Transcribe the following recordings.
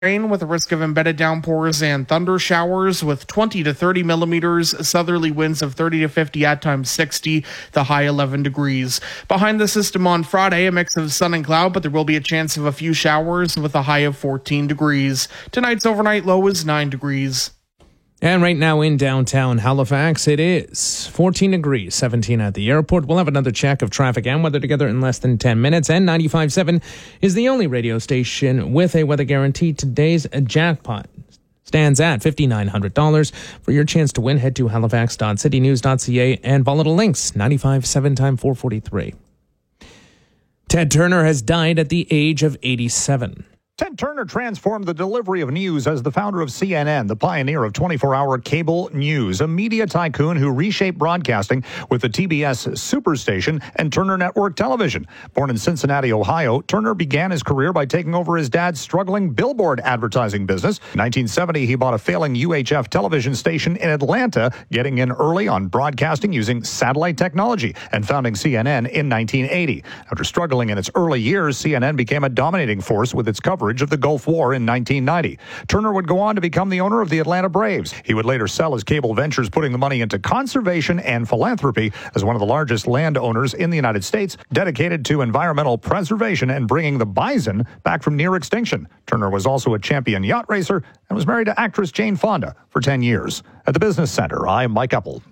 Rain with a risk of embedded downpours and thunder showers with 20 to 30 millimeters, southerly winds of 30 to 50, at times 60, the high 11 degrees. Behind the system on Friday, a mix of sun and cloud, but there will be a chance of a few showers with a high of 14 degrees. Tonight's overnight low is 9 degrees. And right now in downtown Halifax, it is 14 degrees, 17 at the airport. We'll have another check of traffic and weather together in less than 10 minutes. And 95.7 is the only radio station with a weather guarantee. Today's jackpot stands at $5,900. For your chance to win, head to halifax.citynews.ca and volatile links, 95.7 time 443. Ted Turner has died at the age of 87. Ted Turner transformed the delivery of news as the founder of CNN, the pioneer of 24-hour cable news, a media tycoon who reshaped broadcasting with the TBS Superstation and Turner Network Television. Born in Cincinnati, Ohio, Turner began his career by taking over his dad's struggling billboard advertising business. In 1970, he bought a failing UHF television station in Atlanta, getting in early on broadcasting using satellite technology, and founding CNN in 1980. After struggling in its early years, CNN became a dominating force with its coverage of the Gulf War in 1990. Turner would go on to become the owner of the Atlanta Braves. He would later sell his cable ventures, putting the money into conservation and philanthropy as one of the largest landowners in the United States, dedicated to environmental preservation and bringing the bison back from near extinction. Turner was also a champion yacht racer and was married to actress Jane Fonda for 10 years. At the Business Center, I'm Mike Eppel.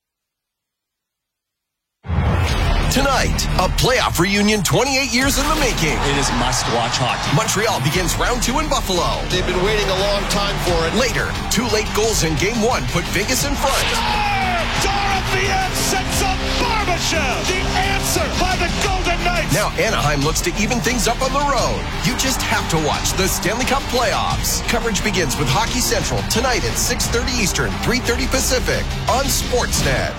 Tonight, a playoff reunion 28 years in the making. It is must-watch hockey. Montreal begins round 2 in Buffalo. They've been waiting a long time for it. Later, 2 late goals in Game 1 put Vegas in front. Dorothea sets up Barbashev. The answer by the Golden Knights. Now Anaheim looks to even things up on the road. You just have to watch the Stanley Cup playoffs. Coverage begins with Hockey Central tonight at 6:30 Eastern, 3:30 Pacific on Sportsnet.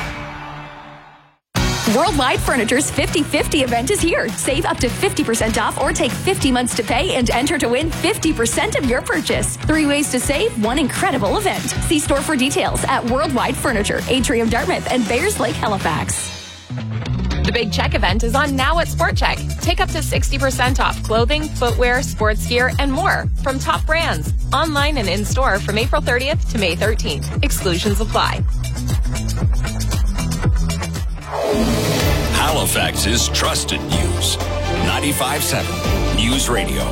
Worldwide Furniture's 50/50 event is here. Save up to 50% off or take 50 months to pay and enter to win 50% of your purchase. 3 ways to save, one incredible event. See store for details at Worldwide Furniture, Atrium Dartmouth, and Bayers Lake Halifax. The Big Check event is on now at Sport Check. Take up to 60% off clothing, footwear, sports gear, and more from top brands. Online and in-store from April 30th to May 13th. Exclusions apply. Halifax's trusted news. 95.7 News Radio.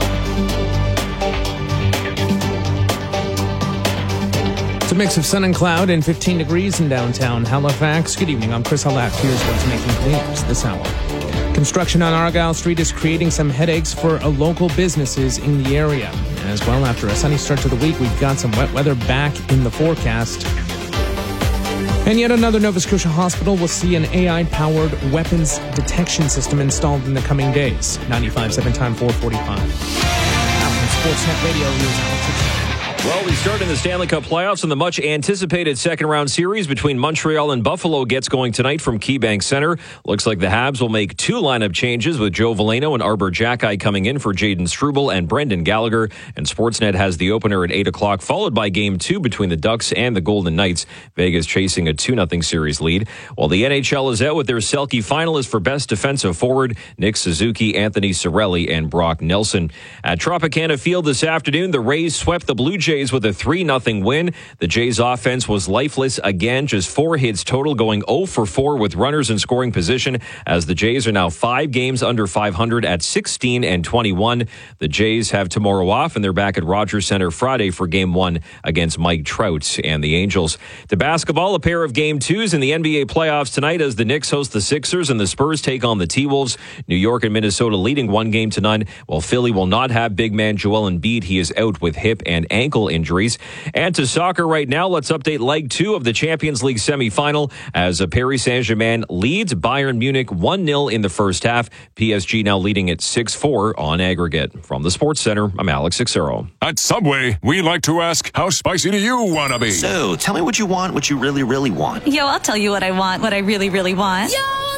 It's a mix of sun and cloud and 15 degrees in downtown Halifax. Good evening, I'm Chris Halak. Here's what's making news this hour. Construction on Argyle Street is creating some headaches for local businesses in the area. As well, after a sunny start to the week, we've got some wet weather back in the forecast. And yet another Nova Scotia hospital will see an AI-powered weapons detection system installed in the coming days. 95.7 time 445. Now from Sportsnet Radio News, Alex. Well, we start in the Stanley Cup playoffs, and the much-anticipated second-round series between Montreal and Buffalo gets going tonight from KeyBank Center. Looks like the Habs will make 2 lineup changes, with Joe Veleno and Arbor Xhekaj coming in for Jayden Struble and Brendan Gallagher. And Sportsnet has the opener at 8 o'clock, followed by Game 2 between the Ducks and the Golden Knights. Vegas chasing a 2-0 series lead. While the NHL is out with their Selke finalists for Best Defensive Forward, Nick Suzuki, Anthony Cirelli, and Brock Nelson. At Tropicana Field this afternoon, the Rays swept the Blue Jays with a 3-0 win. The Jays offense was lifeless again, just 4 hits total, going 0 for 4 with runners in scoring position, as the Jays are now 5 games under 500 at 16-21. The Jays have tomorrow off, and they're back at Rogers Center Friday for Game 1 against Mike Trout and the Angels. To basketball, a pair of Game 2s in the NBA playoffs tonight as the Knicks host the Sixers and the Spurs take on the T-Wolves. New York and Minnesota leading 1-0, while Philly will not have big man Joel Embiid. He is out with hip and ankle injuries. And to soccer right now, let's update leg 2 of the Champions League semifinal as Paris Saint-Germain leads Bayern Munich 1-0 in the first half. PSG now leading at 6-4 on aggregate. From the Sports Center, I'm Alex Cicero. At Subway, we like to ask, how spicy do you want to be? So, tell me what you want, what you really, really want. Yo, I'll tell you what I want, what I really, really want. Yo,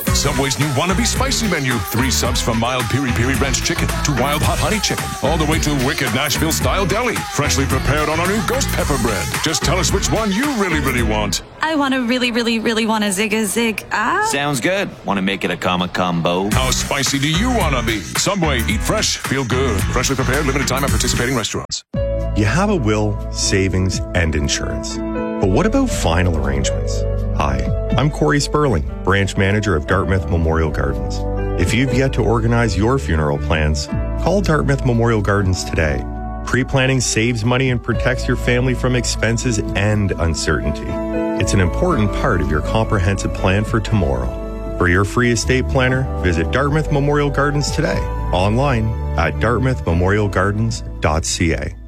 Subway's new wannabe spicy menu. 3 subs from mild piri-piri ranch chicken to wild hot honey chicken, all the way to wicked Nashville-style deli, freshly prepared on our new ghost pepper bread. Just tell us which one you really, really want. I want to really want a zig. Sounds good. Want to make it a combo? How spicy do you want to be? Subway, eat fresh, feel good. Freshly prepared, limited time at participating restaurants. You have a will, savings, and insurance. But what about final arrangements? Hi, I'm Corey Sperling, branch manager of Dartmouth Memorial Gardens. If you've yet to organize your funeral plans, call Dartmouth Memorial Gardens today. Pre-planning saves money and protects your family from expenses and uncertainty. It's an important part of your comprehensive plan for tomorrow. For your free estate planner, visit Dartmouth Memorial Gardens today, online at dartmouthmemorialgardens.ca.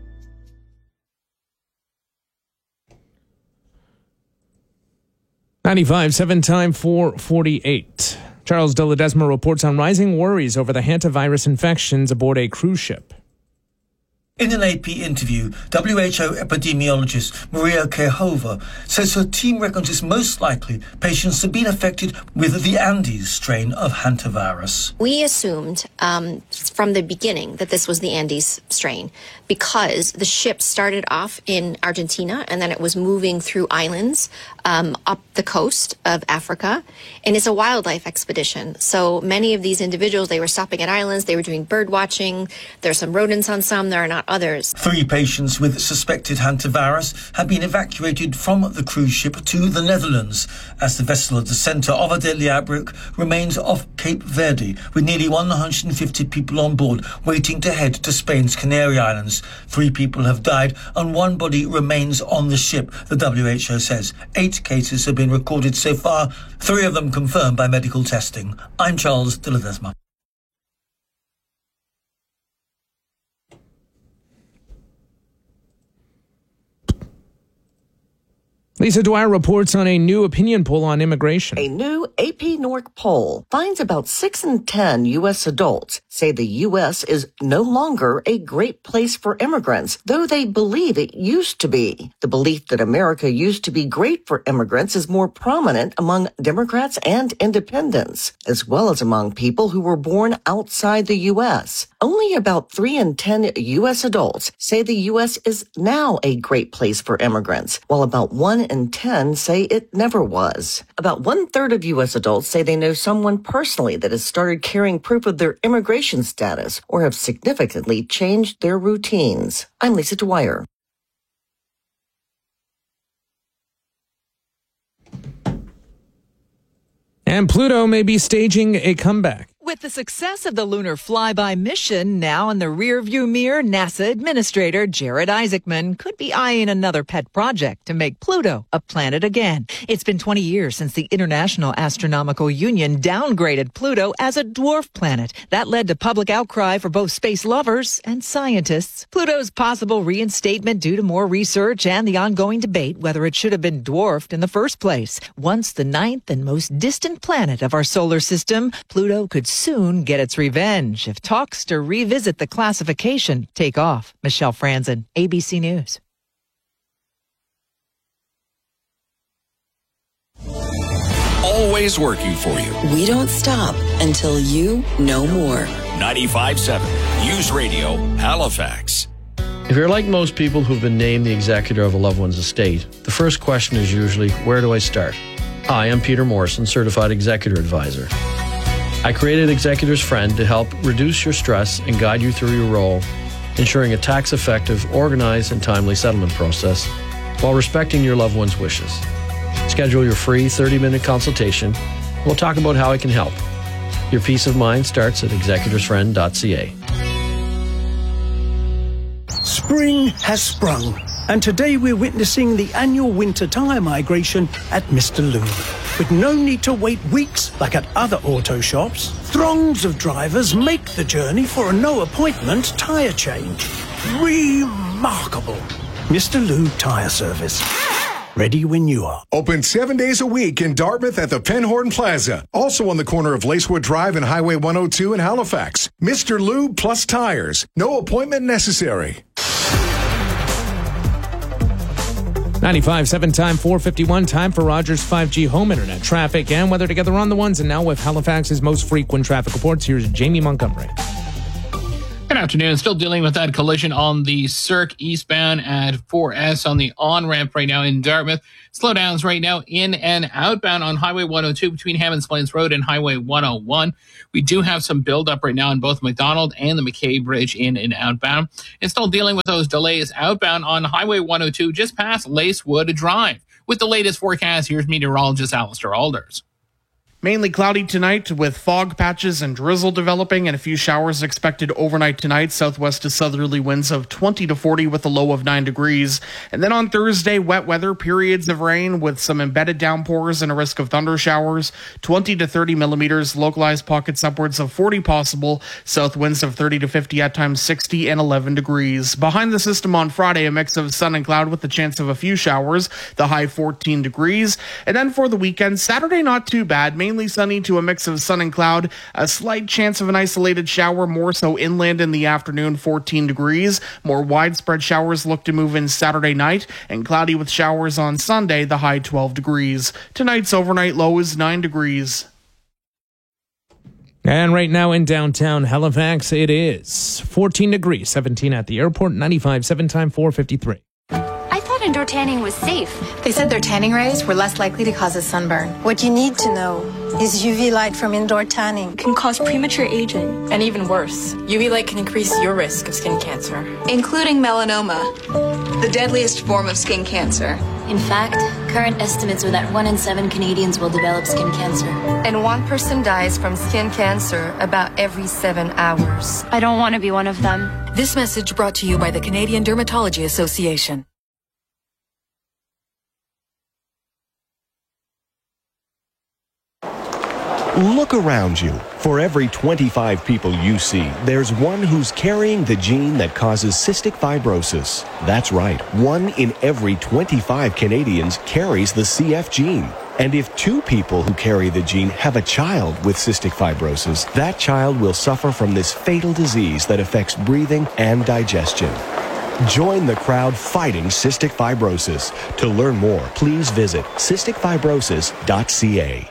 .95, time 4:48. Charles de Ledesma reports on rising worries over the hantavirus infections aboard a cruise ship. In an AP interview, WHO epidemiologist Maria Kehova says her team reckons it's most likely patients have been affected with the Andes strain of hantavirus. We assumed from the beginning that this was the Andes strain because the ship started off in Argentina and then it was moving through islands up the coast of Africa, and it's a wildlife expedition. So many of these individuals, they were stopping at islands, they were doing bird watching. There's some rodents on some, there are not others. 3 patients with suspected hantavirus have been evacuated from the cruise ship to the Netherlands as the vessel at the centre of a deadly outbreak remains off Cape Verde with nearly 150 people on board waiting to head to Spain's Canary Islands. 3 people have died and 1 body remains on the ship, the WHO says. 8 cases have been recorded so far, 3 of them confirmed by medical testing. I'm Charles de Ledesma. Lisa Dwyer reports on a new opinion poll on immigration. A new AP NORC poll finds about 6 in 10 U.S. adults say the U.S. is no longer a great place for immigrants, though they believe it used to be. The belief that America used to be great for immigrants is more prominent among Democrats and independents, as well as among people who were born outside the U.S. Only about 3 in 10 U.S. adults say the U.S. is now a great place for immigrants, while about 1 in 10 say it never was. About 1/3 of U.S. adults say they know someone personally that has started carrying proof of their immigration status or have significantly changed their routines. I'm Lisa Dwyer. And Pluto may be staging a comeback. With the success of the lunar flyby mission now in the rearview mirror, NASA Administrator Jared Isaacman could be eyeing another pet project to make Pluto a planet again. It's been 20 years since the International Astronomical Union downgraded Pluto as a dwarf planet. That led to public outcry for both space lovers and scientists. Pluto's possible reinstatement due to more research and the ongoing debate whether it should have been dwarfed in the first place. Once the 9th and most distant planet of our solar system, Pluto could soon get its revenge if talks to revisit the classification take off. Michelle Franzen, ABC News. Always working for you. We don't stop until you know more. 95.7 News Radio, Halifax. If you're like most people who've been named the executor of a loved one's estate, the first question is usually, where do I start? Hi, I'm Peter Morrison, Certified Executor Advisor. I created Executor's Friend to help reduce your stress and guide you through your role, ensuring a tax-effective, organized, and timely settlement process while respecting your loved one's wishes. Schedule your free 30-minute consultation. We'll talk about how I can help. Your peace of mind starts at executorsfriend.ca. Spring has sprung, and today we're witnessing the annual winter tyre migration at Mr. Lube. With no need to wait weeks like at other auto shops, throngs of drivers make the journey for a no-appointment tyre change. Remarkable. Mr. Lube Tyre Service. Ready when you are. Open 7 days a week in Dartmouth at the Penhorn Plaza. Also on the corner of Lacewood Drive and Highway 102 in Halifax. Mr. Lube plus tires. No appointment necessary. 95.7 time, 4:51 time for Rogers 5G home internet traffic and weather together on the ones. And now with Halifax's most frequent traffic reports, here's Jamie Montgomery. Good afternoon. Still dealing with that collision on the Cirque eastbound at 4S on the on-ramp right now in Dartmouth. Slowdowns right now in and outbound on Highway 102 between Hammonds Plains Road and Highway 101. We do have some buildup right now on both McDonald and the McKay Bridge in and outbound. And still dealing with those delays outbound on Highway 102 just past Lacewood Drive. With the latest forecast, here's meteorologist Alistair Alders. Mainly cloudy tonight with fog patches and drizzle developing and a few showers expected overnight tonight. Southwest to southerly winds of 20 to 40 with a low of 9 degrees. And then on Thursday, wet weather, periods of rain with some embedded downpours and a risk of thunder showers. 20 to 30 millimeters, localized pockets upwards of 40 possible. South winds of 30 to 50 at times 60 and 11 degrees. Behind the system on Friday, a mix of sun and cloud with the chance of a few showers. The high 14 degrees. And then for the weekend, Saturday not too bad. Mainly sunny to a mix of sun and cloud. A slight chance of an isolated shower, more so inland in the afternoon, 14 degrees. More widespread showers look to move in Saturday night, and cloudy with showers on Sunday, the high 12 degrees. Tonight's overnight low is 9 degrees. And right now in downtown Halifax, it is 14 degrees, 17 at the airport, 95.7 time, 4:53. Indoor tanning was safe. They said their tanning rays were less likely to cause a sunburn. What you need to know is UV light from indoor tanning can cause premature aging. And even worse, UV light can increase your risk of skin cancer, including melanoma, the deadliest form of skin cancer. In fact, current estimates are that 1 in 7 Canadians will develop skin cancer. And 1 person dies from skin cancer about every 7 hours. I don't want to be one of them. This message brought to you by the Canadian Dermatology Association. Look around you. For every 25 people you see, there's one who's carrying the gene that causes cystic fibrosis. That's right, 1 in every 25 Canadians carries the CF gene. And if 2 people who carry the gene have a child with cystic fibrosis, that child will suffer from this fatal disease that affects breathing and digestion. Join the crowd fighting cystic fibrosis. To learn more, please visit cysticfibrosis.ca.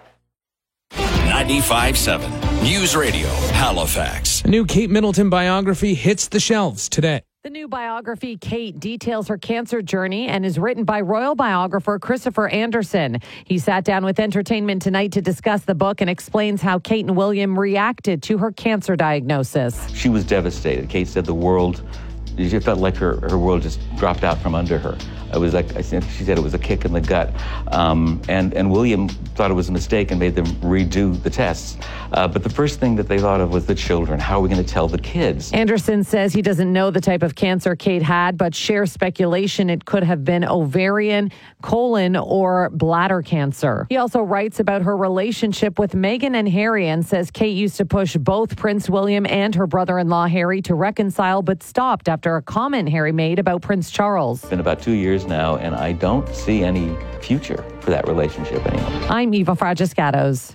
95.7 News Radio, Halifax. A new Kate Middleton biography hits the shelves today. The new biography, Kate, details her cancer journey and is written by royal biographer Christopher Anderson. He sat down with Entertainment Tonight to discuss the book and explains how Kate and William reacted to her cancer diagnosis. She was devastated. Kate said she felt like her world just dropped out from under her. It was like, I think she said it was a kick in the gut. And William thought it was a mistake and made them redo the tests. But the first thing that they thought of was the children. How are we going to tell the kids? Anderson says he doesn't know the type of cancer Kate had, but shares speculation it could have been ovarian, colon, or bladder cancer. He also writes about her relationship with Meghan and Harry and says Kate used to push both Prince William and her brother-in-law Harry to reconcile, but stopped after a comment Harry made about Prince Charles. It's been about 2 years now, and I don't see any future for that relationship anymore. I'm Eva Fragiscatos.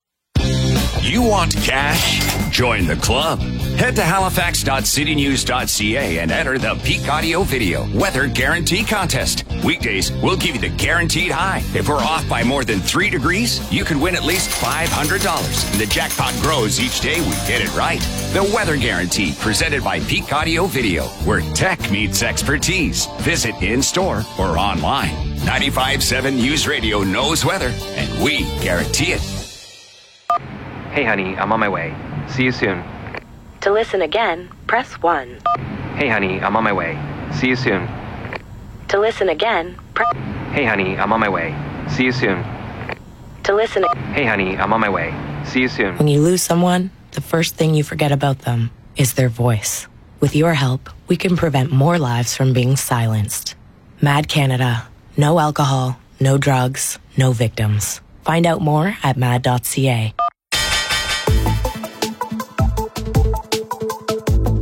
You want cash? Join the club. Head to halifax.citynews.ca and enter the Peak Audio Video Weather Guarantee Contest. Weekdays, we'll give you the guaranteed high. If we're off by more than 3 degrees, you could win at least $500. And the jackpot grows each day we get it right. The Weather Guarantee, presented by Peak Audio Video, where tech meets expertise. Visit in-store or online. 95.7 News Radio knows weather, and we guarantee it. Hey, honey, I'm on my way. See you soon. To listen again, press 1. Hey, honey, I'm on my way. See you soon. To listen again, Hey, honey, I'm on my way. See you soon. To listen. Hey, honey, I'm on my way. See you soon. When you lose someone, the first thing you forget about them is their voice. With your help, we can prevent more lives from being silenced. MAD Canada. No alcohol, no drugs, no victims. Find out more at mad.ca.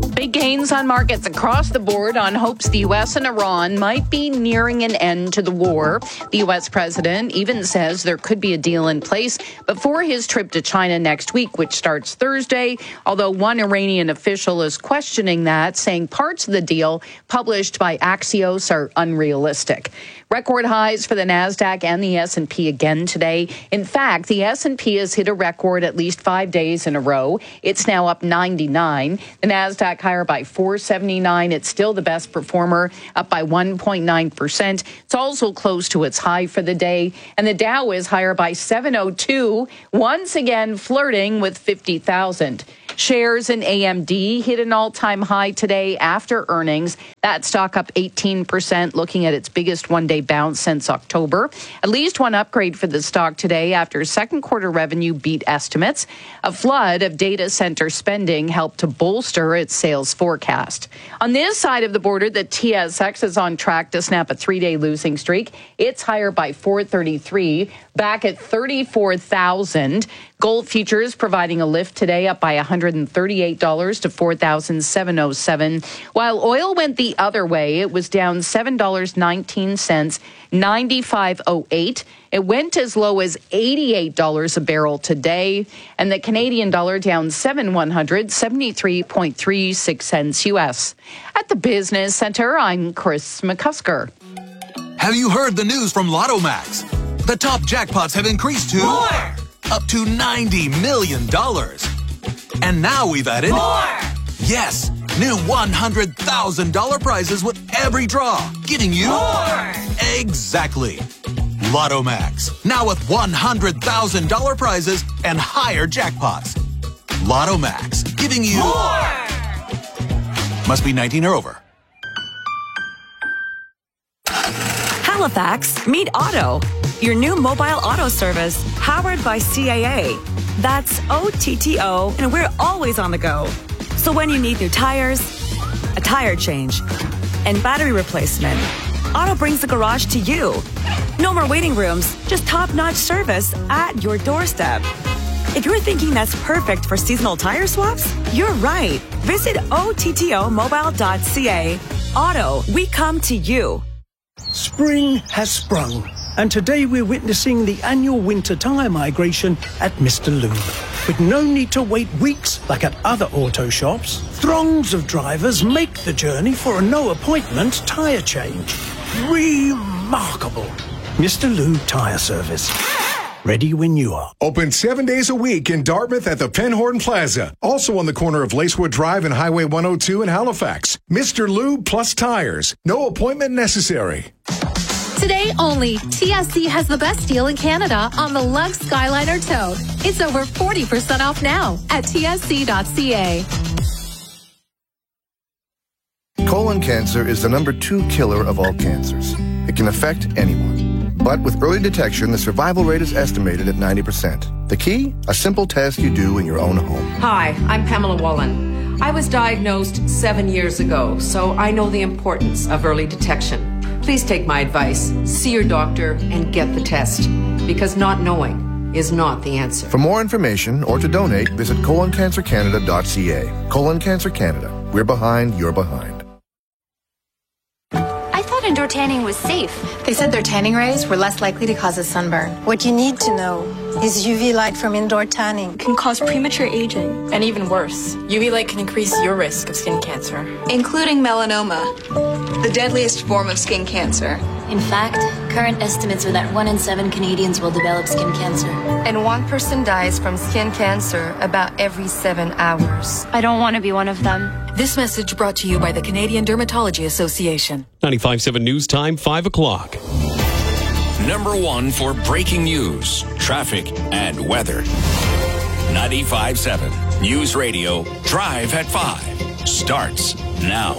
Pains on markets across the board on hopes the U.S. and Iran might be nearing an end to the war. The U.S. president even says there could be a deal in place before his trip to China next week, which starts Thursday, although one Iranian official is questioning that, saying parts of the deal published by Axios are unrealistic. Record highs for the NASDAQ and the S&P again today. In fact, the S&P has hit a record at least 5 days in a row. It's now up 99. The NASDAQ higher by 479. It's still the best performer, up by 1.9%. It's also close to its high for the day. And the Dow is higher by 702, once again flirting with 50,000. Shares in AMD hit an all-time high today after earnings. That stock up 18%, looking at its biggest one-day bounce since October. At least one upgrade for the stock today after second quarter revenue beat estimates. A flood of data center spending helped to bolster its sales forecast. On this side of the border, the TSX is on track to snap a three-day losing streak. It's higher by 433, back at 34,000. Gold futures providing a lift today, up by $138 to $4,707. While oil went the other way, it was down $7.19, $95.08. It went as low as $88 a barrel today, and the Canadian dollar down 73.36 cents U.S. At the Business Center, I'm Chris McCusker. Have you heard the news from Lotto Max? The top jackpots have increased to more! Up to $90 million. And now we've added more! Yes, new $100,000 prizes with every draw, giving you more! Exactly. Lotto Max, now with $100,000 prizes and higher jackpots. Lotto Max, giving you more! Must be 19 or over. Halifax, meet Auto, your new mobile auto service powered by CAA. That's OTTO, and we're always on the go. So when you need new tires, a tire change, and battery replacement, Auto brings the garage to you. No more waiting rooms, just top-notch service at your doorstep. If you're thinking that's perfect for seasonal tire swaps, you're right. Visit OTTOmobile.ca. Auto, we come to you. Spring has sprung, and today we're witnessing the annual winter tyre migration at Mr. Lube. With no need to wait weeks like at other auto shops, throngs of drivers make the journey for a no-appointment tyre change. Remarkable. Mr. Lube Tyre Service. Ready when you are. Open 7 days a week in Dartmouth at the Penhorn Plaza. Also on the corner of Lacewood Drive and Highway 102 in Halifax. Mr. Lube plus tires. No appointment necessary. Today only, TSC has the best deal in Canada on the Lux Skyliner Tote. It's over 40% off now at tsc.ca. Colon cancer is the #2 killer of all cancers. It can affect anyone. But with early detection, the survival rate is estimated at 90%. The key? A simple test you do in your own home. Hi, I'm Pamela Wallen. I was diagnosed 7 years ago, so I know the importance of early detection. Please take my advice. See your doctor and get the test, because not knowing is not the answer. For more information or to donate, visit coloncancercanada.ca. Colon Cancer Canada. We're behind, you're behind. Indoor tanning was safe. They said their tanning rays were less likely to cause a sunburn. What you need to know is UV light from indoor tanning can cause premature aging. And even worse, UV light can increase your risk of skin cancer, including melanoma, the deadliest form of skin cancer. In fact, current estimates are that 1 in 7 Canadians will develop skin cancer. And 1 person dies from skin cancer about every 7 hours. I don't want to be one of them. This message brought to you by the Canadian Dermatology Association. 95.7 News Time, 5 o'clock. #1 for breaking news, traffic, and weather. 95.7 News Radio, Drive at 5, starts now.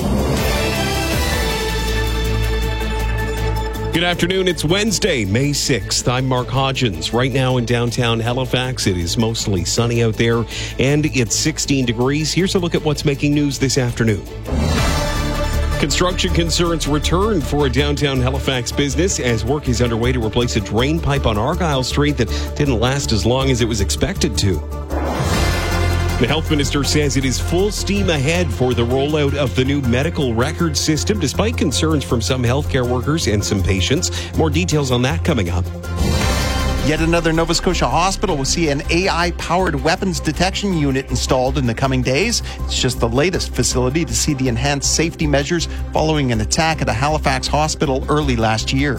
Good afternoon. It's Wednesday, May 6th. I'm Mark Hodgins. Right now in downtown Halifax, it is mostly sunny out there, and it's 16 degrees. Here's a look at what's making news this afternoon. Construction concerns return for a downtown Halifax business as work is underway to replace a drain pipe on Argyle Street that didn't last as long as it was expected to. The health minister says it is full steam ahead for the rollout of the new medical record system, despite concerns from some healthcare workers and some patients. More details on that coming up. Yet another Nova Scotia hospital will see an AI-powered weapons detection unit installed in the coming days. It's just the latest facility to see the enhanced safety measures following an attack at a Halifax hospital early last year.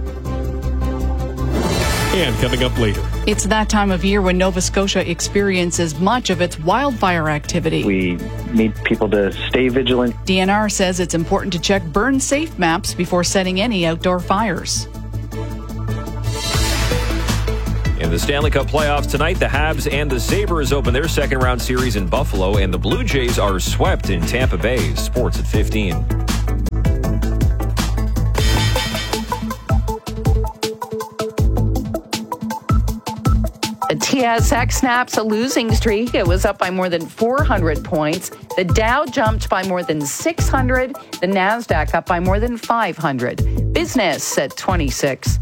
And coming up later. It's that time of year when Nova Scotia experiences much of its wildfire activity. We need people to stay vigilant. DNR says it's important to check burn safe maps before setting any outdoor fires. In the Stanley Cup playoffs tonight, the Habs and the Sabres open their second round series in Buffalo, and the Blue Jays are swept in Tampa Bay. Sports at 15. The TSX snaps a losing streak. It was up by more than 400 points. The Dow jumped by more than 600. The NASDAQ up by more than 500. Business at 26.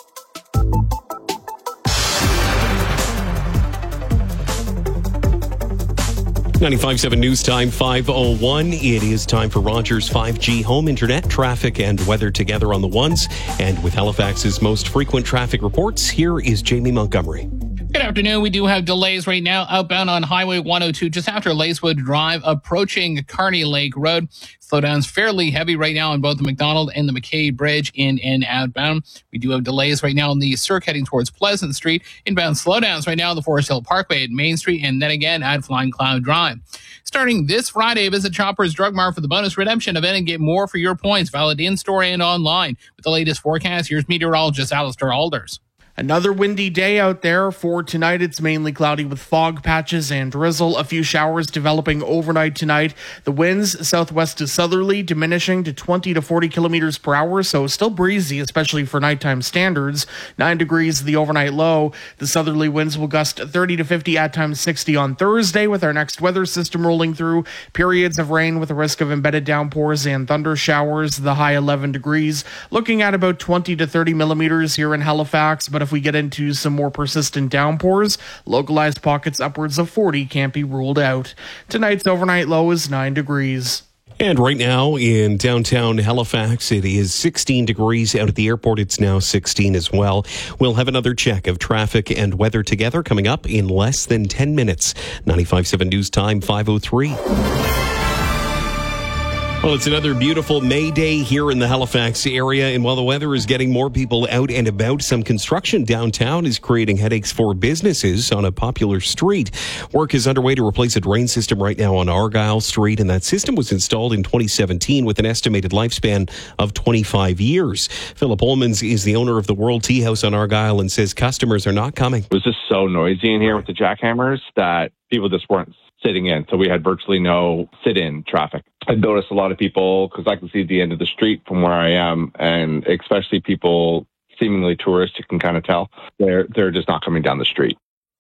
.95.7 News Time, 5:01. It is time for Rogers 5G home internet. Traffic and weather together on the ones. And with Halifax's most frequent traffic reports, here is Jamie Montgomery. Good afternoon. We do have delays right now outbound on Highway 102 just after Lacewood Drive approaching Kearney Lake Road. Slowdowns fairly heavy right now on both the McDonald and the McKay Bridge in and outbound. We do have delays right now on the Cirque heading towards Pleasant Street. Inbound slowdowns right now on the Forest Hill Parkway at Main Street and then again at Flying Cloud Drive. Starting this Friday, visit Shoppers Drug Mart for the bonus redemption event and get more for your points, valid in-store and online. With the latest forecast, here's meteorologist Alistair Alders. Another windy day out there. For tonight, it's mainly cloudy with fog patches and drizzle. A few showers developing overnight tonight. The winds southwest to southerly diminishing to 20 to 40 kilometers per hour, so still breezy, especially for nighttime standards. 9 degrees the overnight low. The southerly winds will gust 30 to 50, at times 60 on Thursday, with our next weather system rolling through. Periods of rain with a risk of embedded downpours and thunder showers. The high 11 degrees. Looking at about 20 to 30 millimeters here in Halifax, but if we get into some more persistent downpours, localized pockets upwards of 40 can't be ruled out. Tonight's overnight low is 9 degrees. And right now in downtown Halifax, it is 16 degrees. Out at the airport, it's now 16 as well. We'll have another check of traffic and weather together coming up in less than 10 minutes. 95.7 News Time, 5:03. Well, it's another beautiful May Day here in the Halifax area, and while the weather is getting more people out and about, some construction downtown is creating headaches for businesses on a popular street. Work is underway to replace a drain system right now on Argyle Street, and that system was installed in 2017 with an estimated lifespan of 25 years. Philip Holmans is the owner of the World Tea House on Argyle and says customers are not coming. It was just so noisy in here with the jackhammers that people just weren't sitting in, so we had virtually no sit-in traffic. I've noticed a lot of people, because I can see the end of the street from where I am, and especially people, seemingly tourists, you can kind of tell, they're just not coming down the street.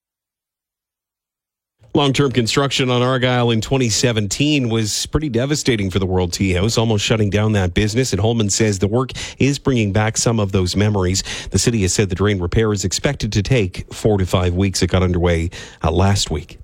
Long-term construction on Argyle in 2017 was pretty devastating for the World Tea House, almost shutting down that business. And Holman says the work is bringing back some of those memories. The city has said the drain repair is expected to take 4 to 5 weeks. It got underway last week.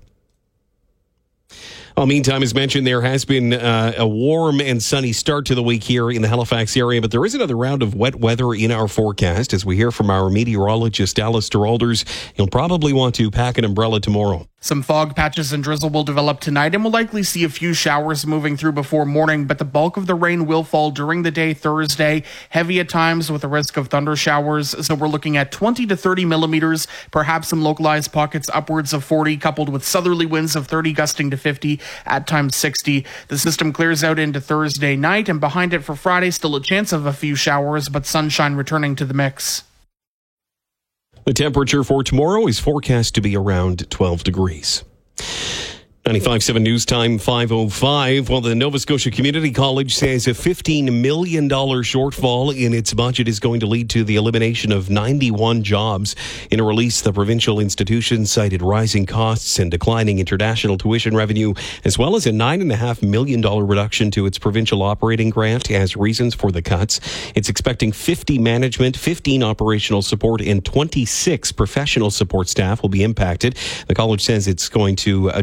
Well, meantime, as mentioned, there has been a warm and sunny start to the week here in the Halifax area, but there is another round of wet weather in our forecast. As we hear from our meteorologist, Alistair Alders, you'll probably want to pack an umbrella tomorrow. Some fog patches and drizzle will develop tonight, and we'll likely see a few showers moving through before morning, but the bulk of the rain will fall during the day Thursday, heavy at times with a risk of thunder showers. So we're looking at 20 to 30 millimeters, perhaps some localized pockets upwards of 40, coupled with southerly winds of 30 gusting to 50, at times 60. The system clears out into Thursday night, and behind it for Friday, still a chance of a few showers, but sunshine returning to the mix. The temperature for tomorrow is forecast to be around 12 degrees. 95.7 News Time, 5:05. Well, the Nova Scotia Community College says a $15 million shortfall in its budget is going to lead to the elimination of 91 jobs. In a release, the provincial institution cited rising costs and declining international tuition revenue, as well as a $9.5 million reduction to its provincial operating grant as reasons for the cuts. It's expecting 50 management, 15 operational support, and 26 professional support staff will be impacted. The college says it's going to address the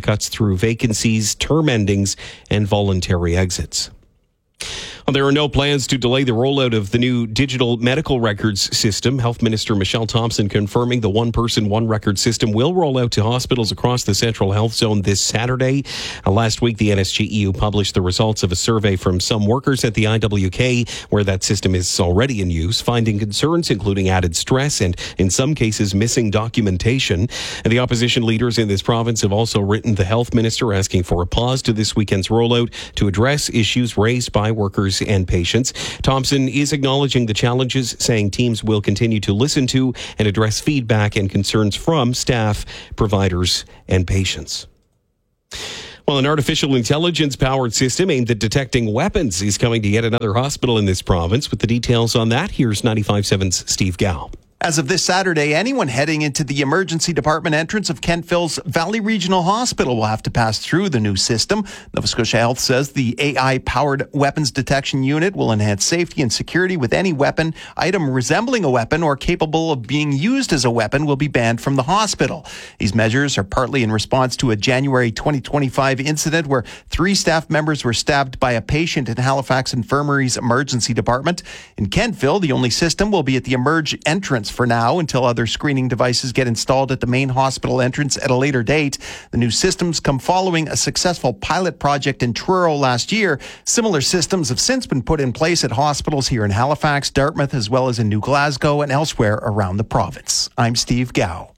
cuts through vacancies, term endings, and voluntary exits. Well, there are no plans to delay the rollout of the new digital medical records system. Health Minister Michelle Thompson confirming the one-person, one-record system will roll out to hospitals across the Central Health Zone this Saturday. Last week, the NSGEU published the results of a survey from some workers at the IWK, where that system is already in use, finding concerns including added stress and, in some cases, missing documentation. And the opposition leaders in this province have also written the Health Minister asking for a pause to this weekend's rollout to address issues raised by workers and patients. Thompson is acknowledging the challenges, saying teams will continue to listen to and address feedback and concerns from staff, providers, and patients. Well, an artificial intelligence-powered system aimed at detecting weapons is coming to yet another hospital in this province. With the details on that, here's 95.7's Steve Gow. As of this Saturday, anyone heading into the emergency department entrance of Kentville's Valley Regional Hospital will have to pass through the new system. Nova Scotia Health says the AI-powered weapons detection unit will enhance safety and security with any weapon, item resembling a weapon, or capable of being used as a weapon will be banned from the hospital. These measures are partly in response to a January 2025 incident where 3 staff members were stabbed by a patient in Halifax Infirmary's emergency department. In Kentville, the only system will be at the Emerge entrance for now until other screening devices get installed at the main hospital entrance at a later date. The new systems come following a successful pilot project in Truro last year. Similar systems have since been put in place at hospitals here in Halifax, Dartmouth, as well as in New Glasgow and elsewhere around the province. I'm Steve Gow.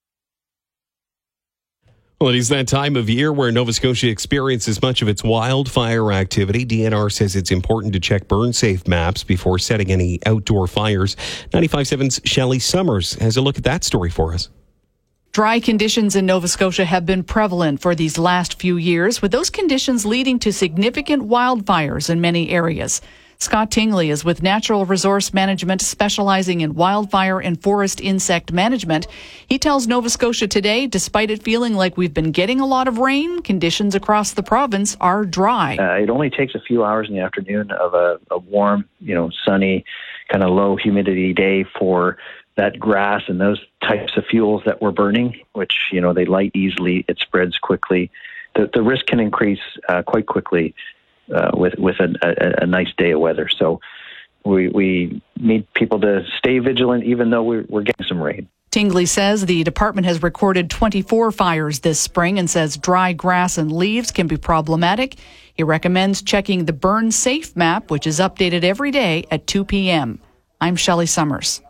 Well, it is that time of year where Nova Scotia experiences much of its wildfire activity. DNR says it's important to check burn-safe maps before setting any outdoor fires. 95.7's Shelley Summers has a look at that story for us. Dry conditions in Nova Scotia have been prevalent for these last few years, with those conditions leading to significant wildfires in many areas. Scott Tingley is with Natural Resource Management, specializing in wildfire and forest insect management. He tells Nova Scotia Today, despite it feeling like we've been getting a lot of rain, conditions across the province are dry. It only takes a few hours in the afternoon of a warm, sunny, kind of low humidity day for that grass and those types of fuels that we're burning, which, they light easily, it spreads quickly. The risk can increase quite quickly with a nice day of weather. So we need people to stay vigilant even though we're getting some rain. Tingley says the department has recorded 24 fires this spring and says dry grass and leaves can be problematic. He recommends checking the Burn Safe map, which is updated every day at 2 p.m. I'm Shelley Summers.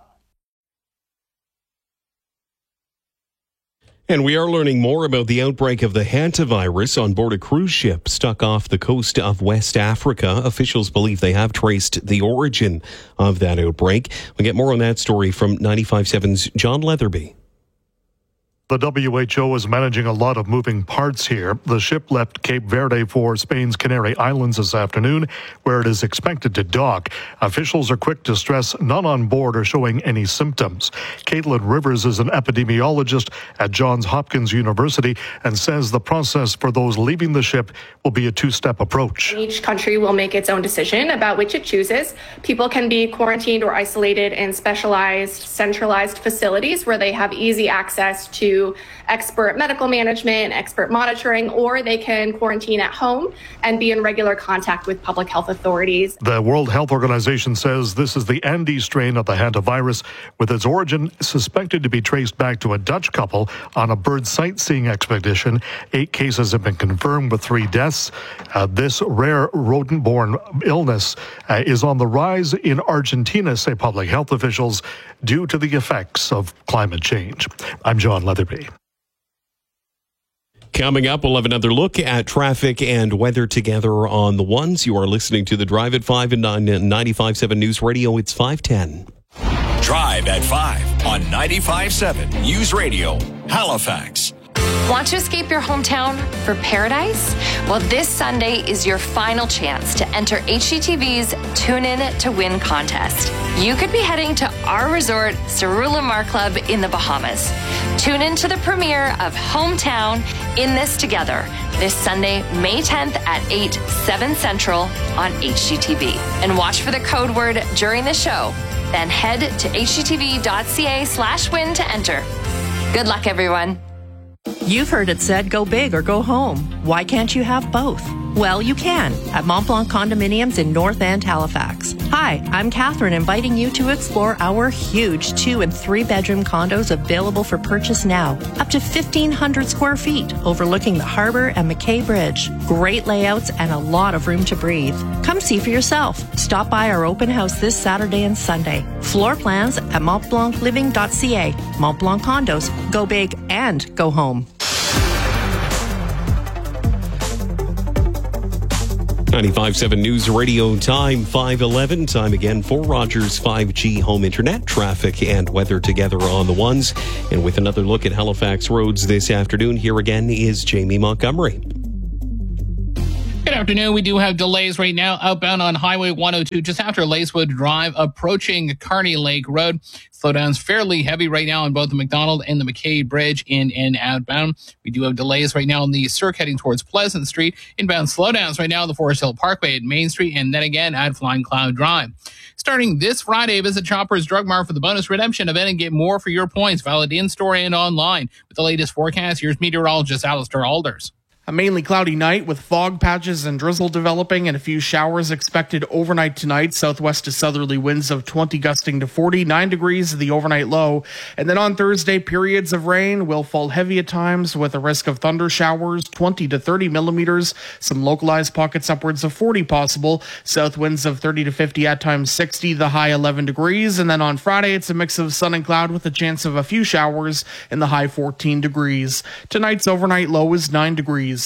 And we are learning more about the outbreak of the hantavirus on board a cruise ship stuck off the coast of West Africa. Officials believe they have traced the origin of that outbreak. We'll get more on that story from 95.7's John Leatherby. The WHO is managing a lot of moving parts here. The ship left Cape Verde for Spain's Canary Islands this afternoon, where it is expected to dock. Officials are quick to stress none on board are showing any symptoms. Caitlin Rivers is an epidemiologist at Johns Hopkins University and says the process for those leaving the ship will be a two-step approach. Each country will make its own decision about which it chooses. People can be quarantined or isolated in specialized, centralized facilities where they have easy access to expert medical management, expert monitoring, or they can quarantine at home and be in regular contact with public health authorities. The World Health Organization says this is the Andes strain of the hantavirus, with its origin suspected to be traced back to a Dutch couple on a bird sightseeing expedition. 8 cases have been confirmed with 3 deaths. This rare rodent-borne illness is on the rise in Argentina, say public health officials, due to the effects of climate change. I'm John Leatherby. Coming up, we'll have another look at traffic and weather together on the ones. You are listening to the Drive at 5 and 95.7 News Radio. It's 5:10. Drive at 5 on 95.7 News Radio, Halifax. Want to escape your hometown for paradise? Well, this Sunday is your final chance to enter HGTV's Tune In to Win contest. You could be heading to our resort, Cerullimar Club in the Bahamas. Tune in to the premiere of Hometown In This Together this Sunday, May 10th at 8, 7 Central on HGTV. And watch for the code word during the show. Then head to hgtv.ca/win to enter. Good luck, everyone. You've heard it said, go big or go home. Why can't you have both? Well, you can at Mont Blanc Condominiums in North End, Halifax. Hi, I'm Catherine, inviting you to explore our huge 2- and 3-bedroom condos available for purchase now. Up to 1,500 square feet, overlooking the harbor and Mackay Bridge. Great layouts and a lot of room to breathe. Come see for yourself. Stop by our open house this Saturday and Sunday. Floor plans at montblancliving.ca. Mont Blanc Condos. Go big and go home. 95.7 News Radio time, 5:11. Time again for Rogers 5G home internet. Traffic and weather together on the ones. And with another look at Halifax roads this afternoon, here again is Jamie Montgomery. Good afternoon. We do have delays right now outbound on Highway 102 just after Lacewood Drive approaching Kearney Lake Road. Slowdowns fairly heavy right now on both the McDonald and the Mackay Bridge in and outbound. We do have delays right now on the Cirque heading towards Pleasant Street. Inbound slowdowns right now on the Forest Hill Parkway at Main Street and then again at Flying Cloud Drive. Starting this Friday, visit Shoppers Drug Mart for the bonus redemption event and get more for your points, valid in-store and online. With the latest forecast, here's meteorologist Alistair Alders. A mainly cloudy night with fog patches and drizzle developing and a few showers expected overnight tonight. Southwest to southerly winds of 20 gusting to 40, 9 degrees the overnight low. And then on Thursday, periods of rain will fall heavy at times with a risk of thunder showers, 20 to 30 millimeters. Some localized pockets upwards of 40 possible. South winds of 30 to 50 at times 60, the high 11 degrees. And then on Friday, it's a mix of sun and cloud with a chance of a few showers in the high 14 degrees. Tonight's overnight low is 9 degrees.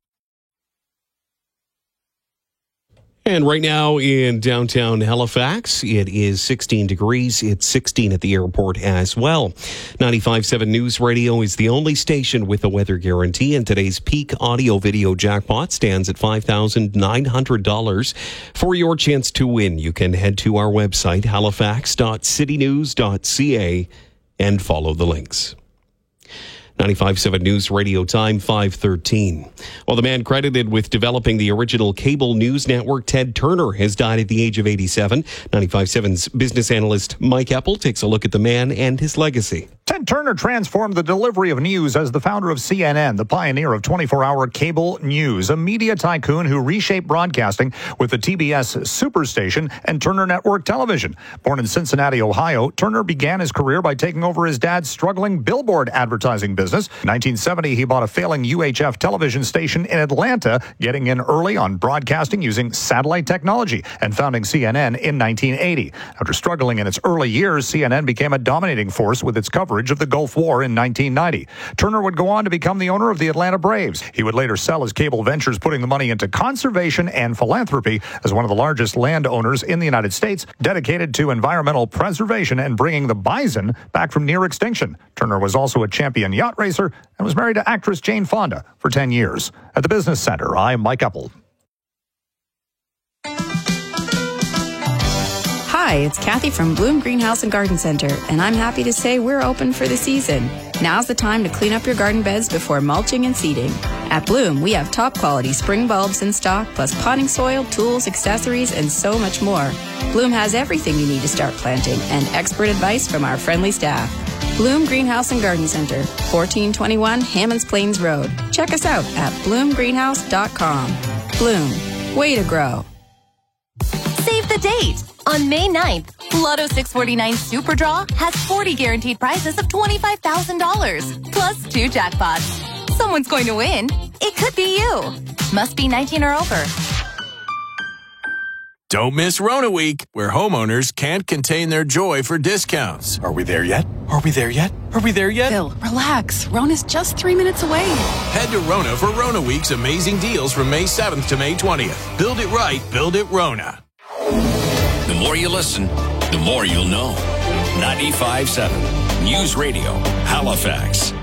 And right now in downtown Halifax, it is 16 degrees. It's 16 at the airport as well. 95.7 News Radio is the only station with a weather guarantee, and today's peak audio video jackpot stands at $5,900. For your chance to win, you can head to our website, halifax.citynews.ca, and follow the links. 95.7 News Radio time, 5:13. Well, the man credited with developing the original cable news network, Ted Turner, has died at the age of 87. 95.7's business analyst Mike Eppel takes a look at the man and his legacy. Ted Turner transformed the delivery of news as the founder of CNN, the pioneer of 24-hour cable news, a media tycoon who reshaped broadcasting with the TBS Superstation and Turner Network Television. Born in Cincinnati, Ohio, Turner began his career by taking over his dad's struggling billboard advertising business. In 1970, he bought a failing UHF television station in Atlanta, getting in early on broadcasting using satellite technology, and founding CNN in 1980. After struggling in its early years, CNN became a dominating force with its coverage of the Gulf War in 1990. Turner would go on to become the owner of the Atlanta Braves. He would later sell his cable ventures, putting the money into conservation and philanthropy as one of the largest landowners in the United States, dedicated to environmental preservation and bringing the bison back from near extinction. Turner was also a champion yacht racer and was married to actress Jane Fonda for 10 years. At the Business Center, I'm Mike Eppel. Hi, it's Kathy from Bloom Greenhouse and Garden Center, and I'm happy to say we're open for the season. Now's the time to clean up your garden beds before mulching and seeding. At Bloom, we have top quality spring bulbs in stock, plus potting soil, tools, accessories, and so much more. Bloom has everything you need to start planting, and expert advice from our friendly staff. Bloom Greenhouse and Garden Center, 1421 Hammonds Plains Road. Check us out at bloomgreenhouse.com. Bloom, way to grow. Save the date! On May 9th, Lotto 649 Super Draw has 40 guaranteed prizes of $25,000, plus 2 jackpots. Someone's going to win. It could be you. Must be 19 or over. Don't miss Rona Week, where homeowners can't contain their joy for discounts. Are we there yet? Are we there yet? Are we there yet? Phil, relax. Rona's just 3 minutes away. Head to Rona for Rona Week's amazing deals from May 7th to May 20th. Build it right, build it Rona. The more you listen, the more you'll know. 95.7 News Radio, Halifax.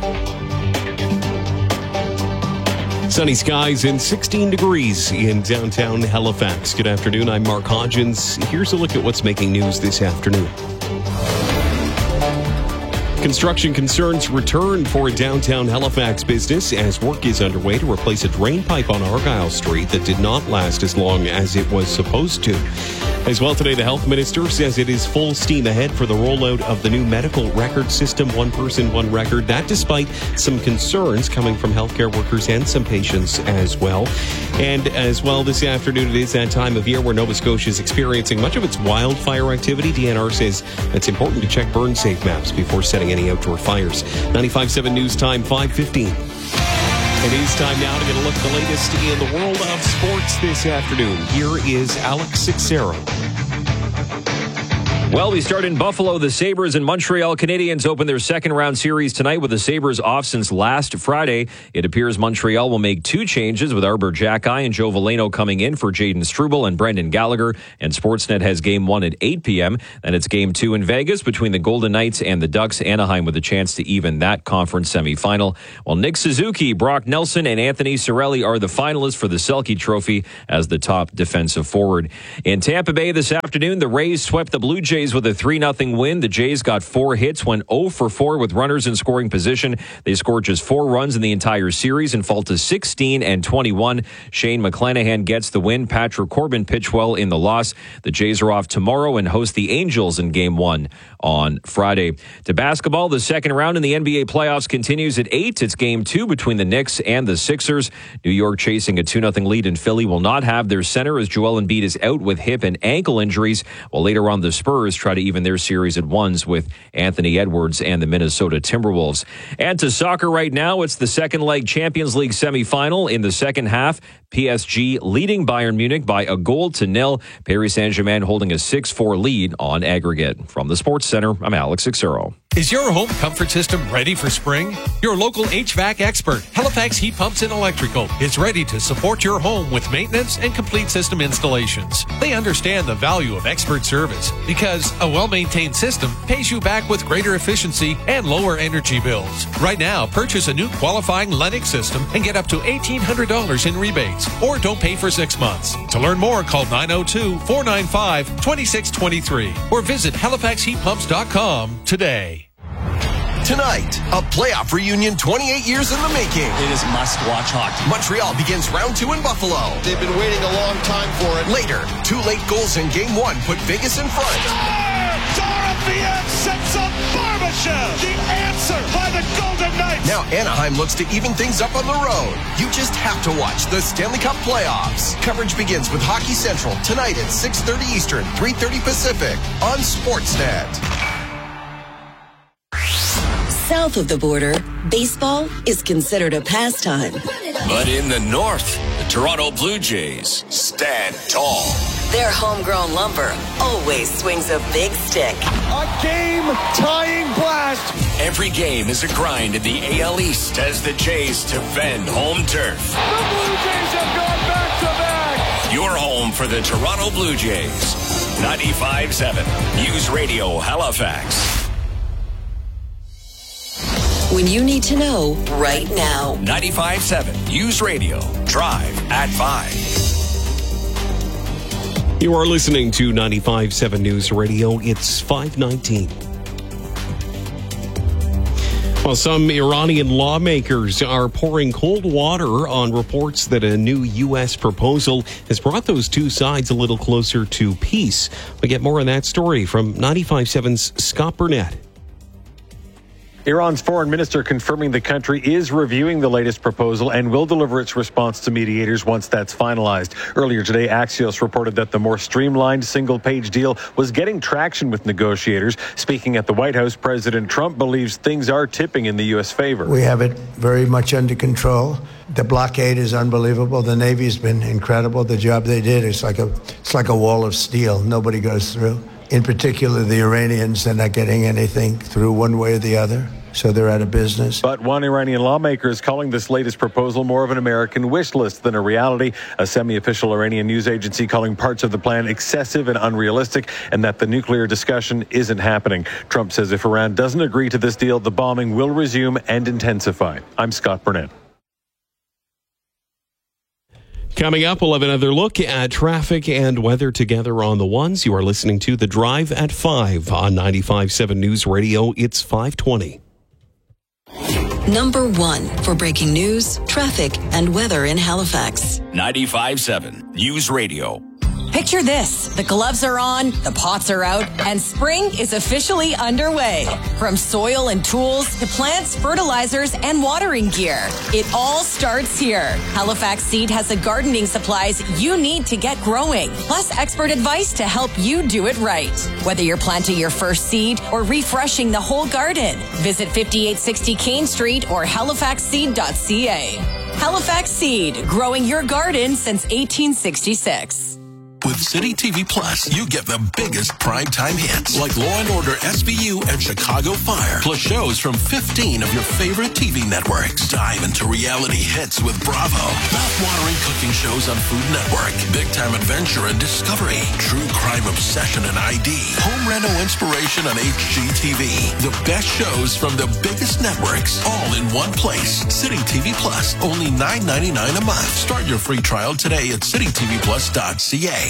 Sunny skies and 16 degrees in downtown Halifax. Good afternoon. I'm Mark Hodgins. Here's a look at what's making news this afternoon. Construction concerns return for a downtown Halifax business as work is underway to replace a drain pipe on Argyle Street that did not last as long as it was supposed to. As well today, the health minister says it is full steam ahead for the rollout of the new medical record system, one person, one record. That despite some concerns coming from healthcare workers and some patients as well. And as well this afternoon, it is that time of year where Nova Scotia is experiencing much of its wildfire activity. DNR says it's important to check burn safe maps before setting any outdoor fires. 95.7 News Time, 5:15. It is time now to get a look at the latest in the world of sports this afternoon. Here is Alex Sixero. Well, we start in Buffalo. The Sabres and Montreal Canadiens open their second-round series tonight with the Sabres off since last Friday. It appears Montreal will make two changes with Arber Xhekaj and Joe Veleno coming in for Jayden Struble and Brendan Gallagher. And Sportsnet has Game 1 at 8 p.m. Then it's Game 2 in Vegas between the Golden Knights and the Ducks. Anaheim with a chance to even that conference semifinal. While Nick Suzuki, Brock Nelson, and Anthony Cirelli are the finalists for the Selke Trophy as the top defensive forward. In Tampa Bay this afternoon, the Rays swept the Blue Jays with a 3-0 win. The Jays got 4 hits, went 0 for 4 with runners in scoring position. They scored just 4 runs in the entire series and fall to 16-21. Shane McClanahan gets the win. Patrick Corbin pitched well in the loss. The Jays are off tomorrow and host the Angels in Game 1 on Friday. To basketball, the second round in the NBA playoffs continues at 8. It's Game 2 between the Knicks and the Sixers. New York chasing a 2-0 lead in Philly will not have their center as Joel Embiid is out with hip and ankle injuries, while later on the Spurs try to even their series at 1s with Anthony Edwards and the Minnesota Timberwolves. And to soccer right now, it's the second leg Champions League semifinal. In the second half, PSG leading Bayern Munich by 1-0. Paris Saint-Germain holding a 6-4 lead on aggregate. From the Sports Center, I'm Alex Sixero. Is your home comfort system ready for spring? Your local HVAC expert, Halifax Heat Pumps and Electrical, is ready to support your home with maintenance and complete system installations. They understand the value of expert service because a well-maintained system pays you back with greater efficiency and lower energy bills. Right now, purchase a new qualifying Lennox system and get up to $1,800 in rebates, or don't pay for 6 months. To learn more, call 902-495-2623 or visit HalifaxHeatPumps.com today. Tonight, a playoff reunion 28 years in the making. It is must-watch hockey. Montreal begins round 2 in Buffalo. They've been waiting a long time for it. Later, 2 late goals in Game 1 put Vegas in front. Dorofeev sets up Barbashev, the answer by the Golden Knights. Now Anaheim looks to even things up on the road. You just have to watch the Stanley Cup playoffs. Coverage begins with Hockey Central tonight at 6:30 Eastern, 3:30 Pacific on Sportsnet. South of the border, baseball is considered a pastime. But in the north, the Toronto Blue Jays stand tall. Their homegrown lumber always swings a big stick. A game-tying blast. Every game is a grind in the AL East as the Jays defend home turf. The Blue Jays have gone back-to-back. Your home for the Toronto Blue Jays. 95.7 News Radio Halifax. When you need to know right now. 95.7 News Radio. Drive at 5. You are listening to 95.7 News Radio. It's 5:19. Well, some Iranian lawmakers are pouring cold water on reports that a new U.S. proposal has brought those two sides a little closer to peace. We get more on that story from 95.7's Scott Burnett. Iran's foreign minister confirming the country is reviewing the latest proposal and will deliver its response to mediators once that's finalized. Earlier today, Axios reported that the more streamlined single-page deal was getting traction with negotiators. Speaking at the White House, President Trump believes things are tipping in the U.S. favor. We have it very much under control. The blockade is unbelievable. The Navy's been incredible. The job they did, it's like a wall of steel. Nobody goes through. In particular, the Iranians, they're not getting anything through one way or the other. So they're out of business. But one Iranian lawmaker is calling this latest proposal more of an American wish list than a reality. A semi-official Iranian news agency calling parts of the plan excessive and unrealistic, and that the nuclear discussion isn't happening. Trump says if Iran doesn't agree to this deal, the bombing will resume and intensify. I'm Scott Burnett. Coming up, we'll have another look at traffic and weather together on the ones. You are listening to The Drive at 5 on 95.7 News Radio. It's 5:20. Number 1 for breaking news, traffic, and weather in Halifax. 95.7 News Radio. Picture this. The gloves are on, the pots are out, and spring is officially underway. From soil and tools to plants, fertilizers, and watering gear, it all starts here. Halifax Seed has the gardening supplies you need to get growing, plus expert advice to help you do it right. Whether you're planting your first seed or refreshing the whole garden, visit 5860 Kane Street or halifaxseed.ca. Halifax Seed, growing your garden since 1866. With City TV Plus, you get the biggest primetime hits like Law & Order SVU and Chicago Fire, plus shows from 15 of your favorite TV networks. Dive into reality hits with Bravo, mouth-watering cooking shows on Food Network, big-time adventure and discovery, true crime obsession and ID, home reno inspiration on HGTV. The best shows from the biggest networks, all in one place. City TV Plus, only $9.99 a month. Start your free trial today at citytvplus.ca.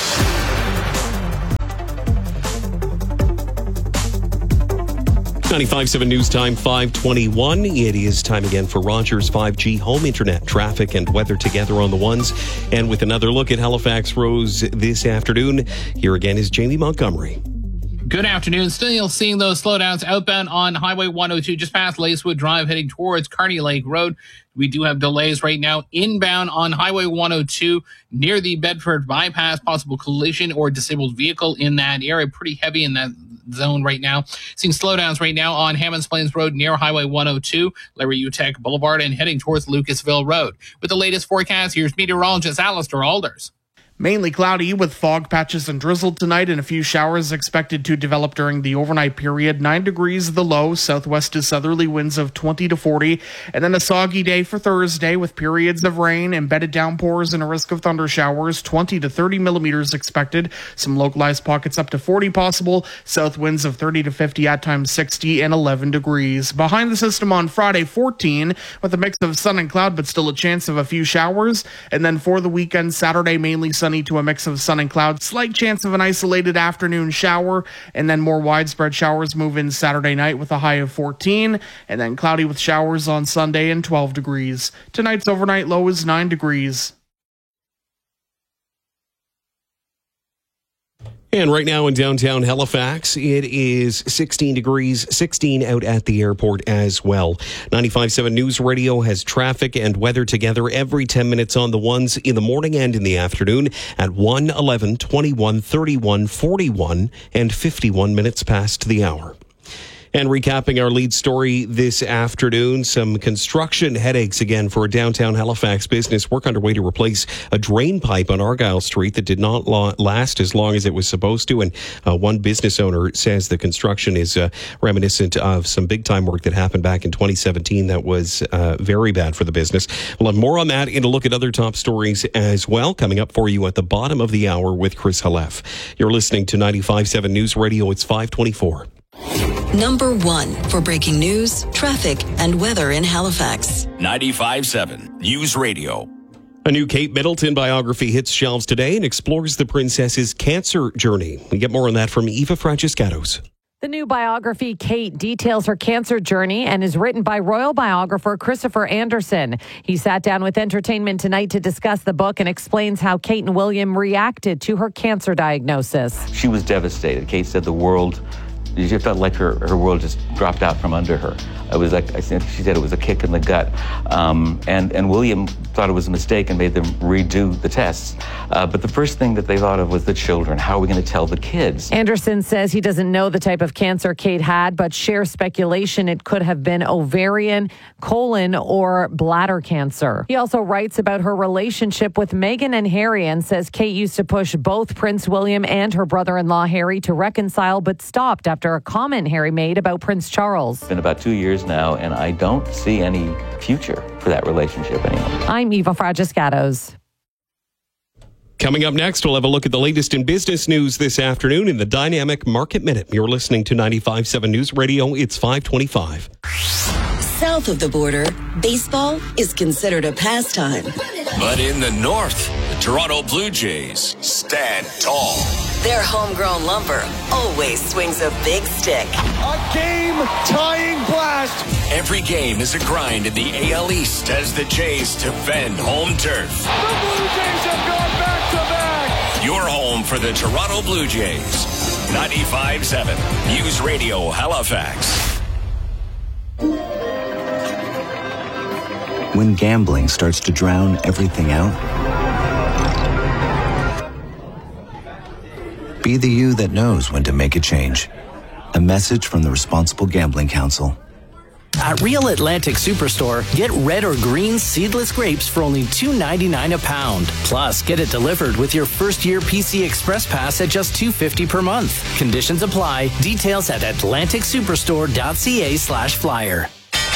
95.7 News Time, 5:21. It is time again for Rogers 5G home internet traffic and weather together on the ones. And with another look at Halifax roads this afternoon, here again is Jamie Montgomery. Good afternoon. Still seeing those slowdowns outbound on Highway 102 just past Lacewood Drive heading towards Kearney Lake Road. We do have delays right now inbound on Highway 102 near the Bedford bypass. Possible collision or disabled vehicle in that area. Pretty heavy in that zone right now. Seeing slowdowns right now on Hammonds Plains Road near Highway 102, Larry Utek Boulevard, and heading towards Lucasville Road. With the latest forecast, here's meteorologist Alistair Alders. Mainly cloudy with fog patches and drizzle tonight and a few showers expected to develop during the overnight period. 9 degrees the low, southwest to southerly winds of 20 to 40. And then a soggy day for Thursday with periods of rain, embedded downpours, and a risk of thunder showers. 20 to 30 millimeters expected. Some localized pockets up to 40 possible. South winds of 30 to 50, at times 60 and 11 degrees. Behind the system on Friday, 14 with a mix of sun and cloud, but still a chance of a few showers. And then for the weekend, Saturday, mainly sunny to a mix of sun and cloud, slight chance of an isolated afternoon shower, and then more widespread showers move in Saturday night with a high of 14, and then cloudy with showers on Sunday and 12 degrees. Tonight's overnight low is 9 degrees. And right now in downtown Halifax, it is 16 degrees, 16 out at the airport as well. 95.7 News Radio has traffic and weather together every 10 minutes on the ones in the morning and in the afternoon at 1, 11, 21, 31, 41, and 51 minutes past the hour. And recapping our lead story this afternoon, some construction headaches again for a downtown Halifax business. Work underway to replace a drain pipe on Argyle Street that did not last as long as it was supposed to. And one business owner says the construction is reminiscent of some big time work that happened back in 2017 that was very bad for the business. We'll have more on that and a look at other top stories as well coming up for you at the bottom of the hour with Chris Halef. You're listening to 95.7 News Radio. It's 5:24. Number 1 for breaking news, traffic, and weather in Halifax. 95.7 News Radio. A new Kate Middleton biography hits shelves today and explores the princess's cancer journey. We get more on that from Eva Francescatos. The new biography, Kate, details her cancer journey and is written by royal biographer Christopher Anderson. He sat down with Entertainment Tonight to discuss the book and explains how Kate and William reacted to her cancer diagnosis. She was devastated. Kate said the world, she felt like her world just dropped out from under her. It was like, she said it was a kick in the gut. And William thought it was a mistake and made them redo the tests. But the first thing that they thought of was the children. How are we going to tell the kids? Anderson says he doesn't know the type of cancer Kate had, but shares speculation it could have been ovarian, colon, or bladder cancer. He also writes about her relationship with Meghan and Harry and says Kate used to push both Prince William and her brother-in-law Harry to reconcile, but stopped after a comment Harry made about Prince Charles. It's been about 2 years now, and I don't see any future for that relationship anymore. I'm Eva Francescatos. Coming up next, we'll have a look at the latest in business news this afternoon in the Dynamic Market Minute. You're listening to 95.7 News Radio. It's 5:25. South of the border, baseball is considered a pastime. But in the north, the Toronto Blue Jays stand tall. Their homegrown lumber always swings a big stick. A game-tying blast. Every game is a grind in the AL East as the Jays defend home turf. The Blue Jays have gone back-to-back. your home for the Toronto Blue Jays. 95.7 News Radio Halifax. When gambling starts to drown everything out, be the you that knows when to make a change. A message from the Responsible Gambling Council. At Real Atlantic Superstore, get red or green seedless grapes for only $2.99 a pound. Plus, get it delivered with your first-year PC Express Pass at just $2.50 per month. Conditions apply. Details at atlanticsuperstore.ca/flyer.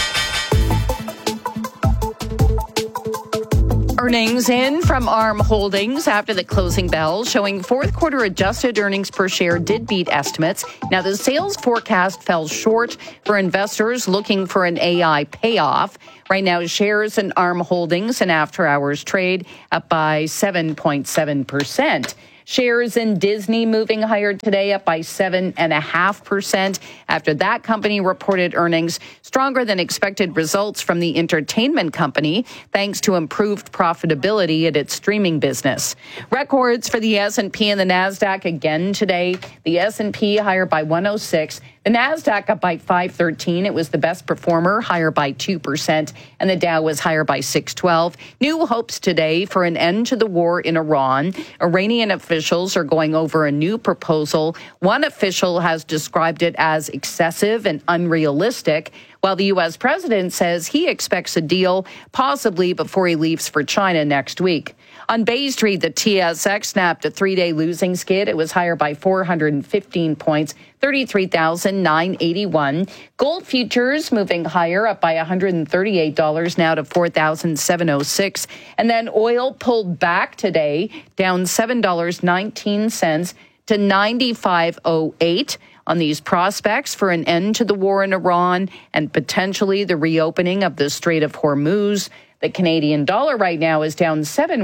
Earnings in from ARM Holdings after the closing bell, showing fourth quarter adjusted earnings per share did beat estimates. Now, the sales forecast fell short for investors looking for an AI payoff. Right now, shares in ARM Holdings and after-hours trade up by 7.7%. Shares in Disney moving higher today, up by 7.5% after that company reported earnings stronger than expected results from the entertainment company, thanks to improved profitability at its streaming business. Records for the S&P and the NASDAQ again today. The S&P higher by 106. The NASDAQ up by 513. It was the best performer, higher by 2%, and the Dow was higher by 612. New hopes today for an end to the war in Iran. Iranian officials are going over a new proposal. One official has described it as excessive and unrealistic, while the U.S. president says he expects a deal possibly before he leaves for China next week. On Bay Street, the TSX snapped a three-day losing skid. It was higher by 415 points, 33,981. Gold futures moving higher, up by $138 now to 4,706. And then oil pulled back today, down $7.19 to 95.08. On these prospects for an end to the war in Iran and potentially the reopening of the Strait of Hormuz. The Canadian dollar right now is down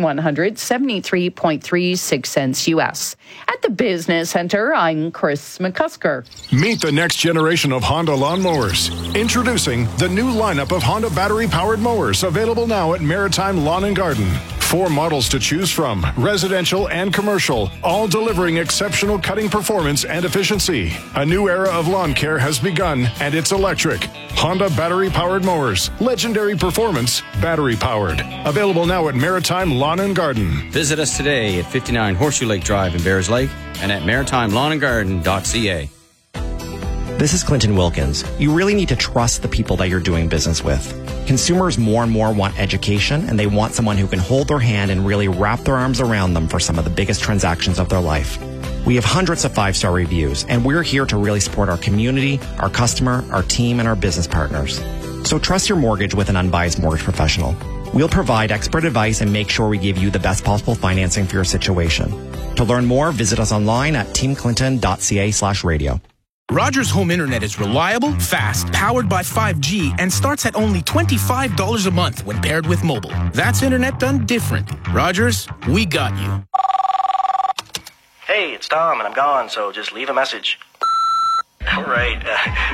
73.36 cents U.S. At the Business Center, I'm Chris McCusker. Meet the next generation of Honda lawnmowers. Introducing the new lineup of Honda battery-powered mowers, available now at Maritime Lawn and Garden. 4 models to choose from, residential and commercial, all delivering exceptional cutting performance and efficiency. A new era of lawn care has begun, and it's electric. Honda battery-powered mowers. Legendary performance, battery-powered. Available now at Maritime Lawn and Garden. Visit us today at 59 Horseshoe Lake Drive in Bears Lake and at maritimelawnandgarden.ca. This is Clinton Wilkins. You really need to trust the people that you're doing business with. Consumers more and more want education, and they want someone who can hold their hand and really wrap their arms around them for some of the biggest transactions of their life. We have hundreds of 5-star reviews, and we're here to really support our community, our customer, our team, and our business partners. So trust your mortgage with an unbiased mortgage professional. We'll provide expert advice and make sure we give you the best possible financing for your situation. To learn more, visit us online at teamclinton.ca/radio. Rogers Home Internet is reliable, fast, powered by 5G, and starts at only $25 a month when paired with mobile. That's internet done different. Rogers, we got you. Hey, it's Tom, and I'm gone, so just leave a message. All right,